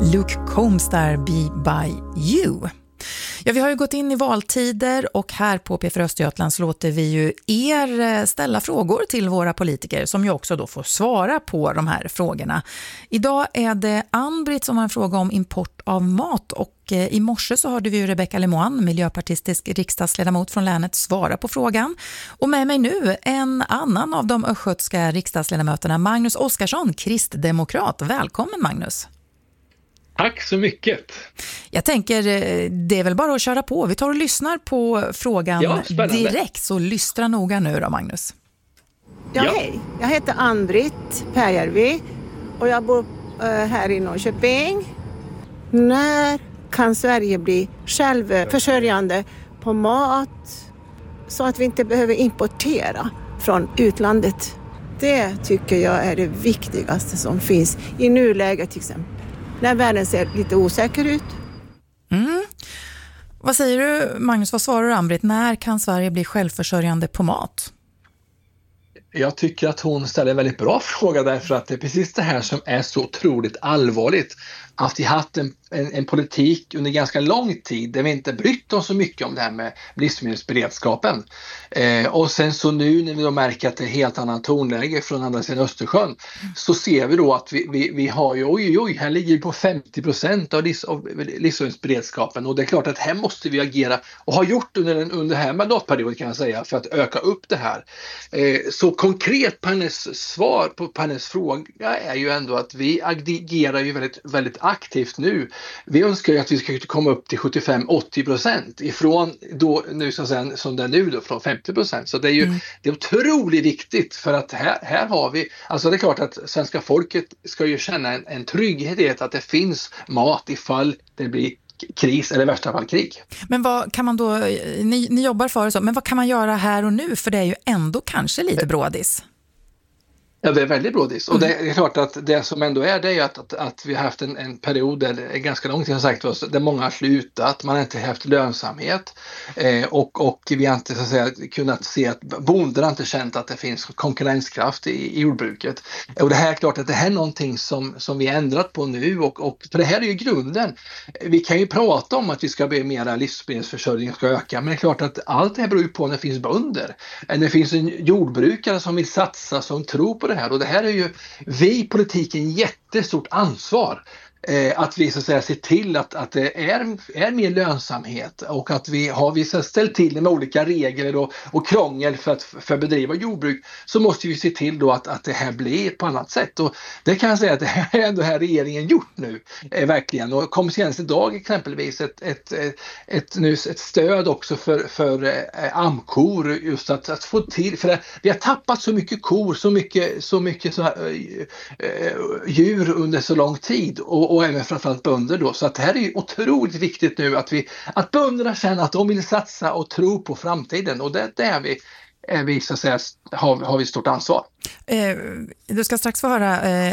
Luke Combs där, Be By You. Ja, vi har ju gått in i valtider och här på P4 Östergötland så låter vi ju er ställa frågor till våra politiker som ju också då får svara på de här frågorna. Idag är det Ann-Britt som har en fråga om import av mat och i morse så hörde vi ju Rebecca Lemoine, miljöpartistisk riksdagsledamot från länet, svara på frågan. Och med mig nu en annan av de östgötska riksdagsledamöterna, Magnus Oskarsson, kristdemokrat. Välkommen Magnus! Tack så mycket. Jag tänker, det är väl bara att köra på. Vi tar och lyssnar på frågan direkt, så lystra noga nu då, Magnus. Ja, hej. Jag heter Ann-Britt Päjärvi och jag bor här i Norrköping. När kan Sverige bli självförsörjande på mat så att vi inte behöver importera från utlandet? Det tycker jag är det viktigaste som finns i nuläget till exempel. När världen ser lite osäker ut. Vad säger du, Magnus? Vad svarar du, Ann-Britt? När kan Sverige bli självförsörjande på mat? Jag tycker att hon ställer en väldigt bra fråga därför att det är precis det här som är så otroligt allvarligt. Att vi haft en politik under ganska lång tid där vi inte brytt oss så mycket om det här med livsmedelsberedskapen. Och sen så nu när vi då märker att det är helt annan tonläge från andra sidan Östersjön så ser vi då att vi har ju, här ligger vi på 50% av livsmedelsberedskapen och det är klart att här måste vi agera och har gjort under den här mandatperioden kan jag säga för att öka upp det här. Så konkret på hennes svar på hennes fråga är ju ändå att vi agerar ju väldigt, väldigt aktivt nu. Vi önskar ju att vi ska komma upp till 75-80% ifrån då nu som det är nu då från 50%. Så det är ju det är otroligt viktigt för att här har vi, alltså det är klart att svenska folket ska ju känna en trygghet i att det finns mat ifall det blir kris eller i värsta fall krig. Men vad kan man då, ni jobbar för så, men vad kan man göra här och nu? För det är ju ändå kanske lite brådis. Ja, det är väldigt brådis. Och det är klart att det som ändå är det är att vi har haft en period där det är ganska långt som sagt där många har slutat, man har inte haft lönsamhet och vi har inte så att säga kunnat se att bonden har inte känt att det finns konkurrenskraft i jordbruket. Och det här är klart att det här är någonting som vi har ändrat på nu och för det här är ju grunden. Vi kan ju prata om att vi ska bli mera livsmedelsförsörjning ska öka, men det är klart att allt det här beror på när det finns bönder. När det finns en jordbrukare som vill satsa, som tror på det här. Och det här är ju vi i politiken jättestort ansvar. Att vi så att säga ser till att det är mer lönsamhet och att vi har ställt till det med olika regler och krångel för att bedriva jordbruk så måste vi se till då att det här blir på annat sätt och det kan jag säga att det här är ändå här regeringen gjort nu verkligen och kom senast idag exempelvis ett stöd också för amkor just att få till för vi har tappat så mycket kor så mycket så här, djur under så lång tid och även framförallt bönder då. Så att det här är otroligt viktigt nu att bönderna känner att de vill satsa och tro på framtiden. Och det är vi så att säga, har vi stort ansvar. Du ska strax få höra